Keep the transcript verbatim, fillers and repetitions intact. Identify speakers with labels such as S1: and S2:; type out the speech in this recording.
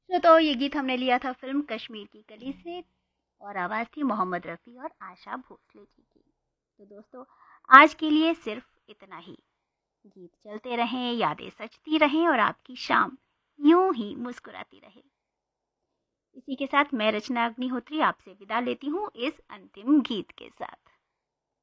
S1: तो, तो ये गीत हमने लिया था फिल्म कश्मीर की कली से और आवाज़ थी मोहम्मद रफ़ी और आशा भोसले जी की। तो दोस्तों, आज के लिए सिर्फ इतना ही। गीत चलते रहें, यादें सजती रहें और आपकी शाम यूं ही मुस्कुराती रहे। इसी के साथ मैं रचना अग्निहोत्री आपसे विदा लेती हूँ इस अंतिम गीत के साथ।